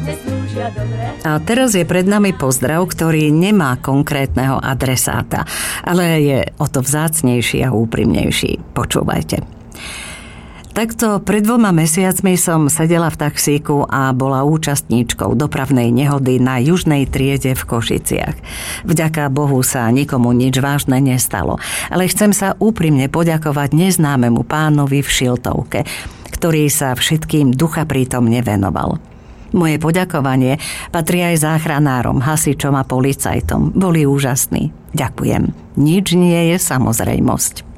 A teraz je pred nami pozdrav, ktorý nemá konkrétneho adresáta, ale je o to vzácnejší a úprimnejší. Počúvajte. Takto pred 2 mesiacmi som sedela v taxíku a bola účastníčkou dopravnej nehody na južnej triede v Košiciach. Vďaka Bohu sa nikomu nič vážne nestalo, ale chcem sa úprimne poďakovať neznámemu pánovi v šiltovke, ktorý sa všetkým duchaprítomne venoval. Moje poďakovanie patrí aj záchranárom, hasičom a policajtom. Boli úžasní. Ďakujem. Nič nie je samozrejmosť.